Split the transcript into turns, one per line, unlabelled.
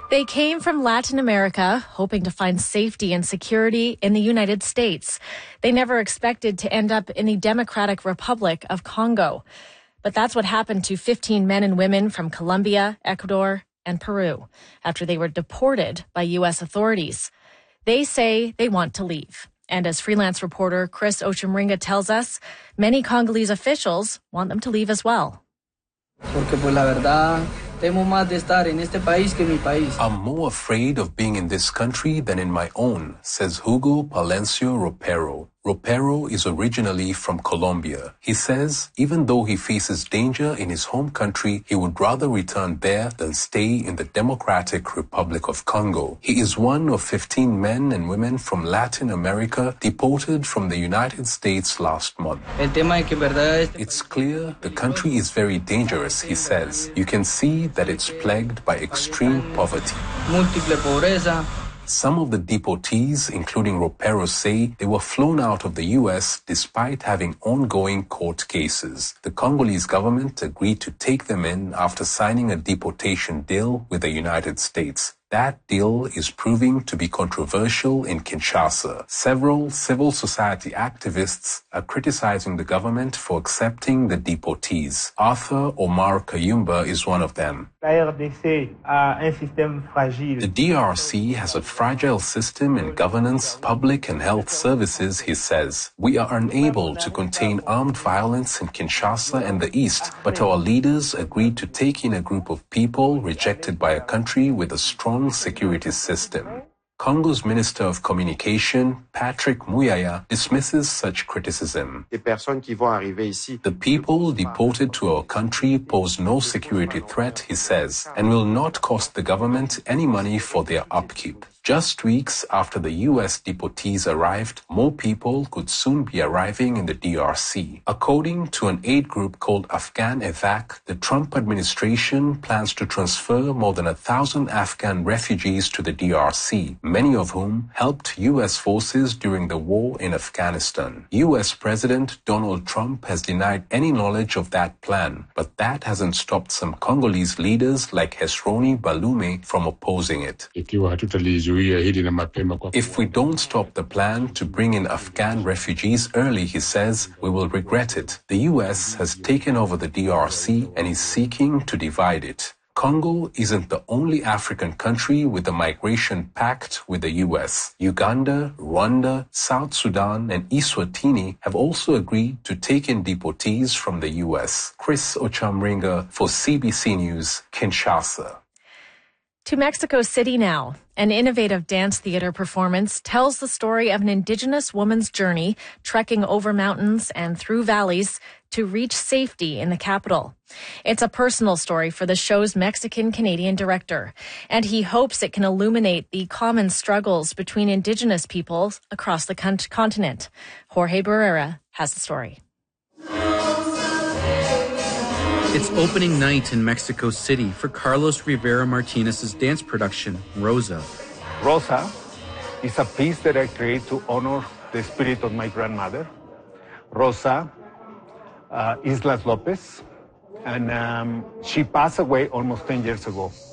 They came from Latin America, hoping to find safety and security in the United States. They never expected to end up in the Democratic Republic of Congo. But that's what happened to 15 men and women from Colombia, Ecuador, and Peru after they were deported by U.S. authorities. They say they want to leave. And as freelance reporter Chris Ochemringa tells us, many Congolese officials want them to leave as well.
I'm more afraid of being in this country than in my own, says Hugo Palencio Ropero. Ropero is originally from Colombia. He says even though he faces danger in his home country, he would rather return there than stay in the Democratic Republic of Congo. He is one of 15 men and women from Latin America deported from the United States last month. It's clear the country is very dangerous, he says. You can see that it's plagued by extreme poverty. Some of the deportees, including Ropero, say they were flown out of the U.S. despite having ongoing court cases. The Congolese government agreed to take them in after signing a deportation deal with the United States. That deal is proving to be controversial in Kinshasa. Several civil society activists are criticizing the government for accepting the deportees. Arthur Omar Kayumba is one of them. The DRC has a fragile system in governance, public and health services, he says. We are unable to contain armed violence in Kinshasa and the East, but our leaders agreed to take in a group of people rejected by a country with a strong security system. Congo's Minister of Communication, Patrick Muyaya, dismisses such criticism. The people deported to our country pose no security threat, he says, and will not cost the government any money for their upkeep. Just weeks after the U.S. deportees arrived, more people could soon be arriving in the DRC. According to an aid group called Afghan Evac, the Trump administration plans to transfer more than 1,000 Afghan refugees to the DRC, many of whom helped U.S. forces during the war in Afghanistan. U.S. President Donald Trump has denied any knowledge of that plan, but that hasn't stopped some Congolese leaders like Hesroni Balume from opposing it. If we don't stop the plan to bring in Afghan refugees early, he says, we will regret it. The U.S. has taken over the DRC and is seeking to divide it. Congo isn't the only African country with a migration pact with the U.S. Uganda, Rwanda, South Sudan, and Eswatini have also agreed to take in deportees from the U.S. Chris Ochemringa for CBC News, Kinshasa.
To Mexico City now. An innovative dance theater performance tells the story of an Indigenous woman's journey trekking over mountains and through valleys to reach safety in the capital. It's a personal story for the show's Mexican-Canadian director, and he hopes it can illuminate the common struggles between Indigenous peoples across the continent. Jorge Barrera has the story.
It's opening night in Mexico City for Carlos Rivera Martinez's dance production, Rosa.
Rosa is a piece that I create to honor the spirit of my grandmother, Rosa Islas Lopez, and she passed away almost 10 years ago.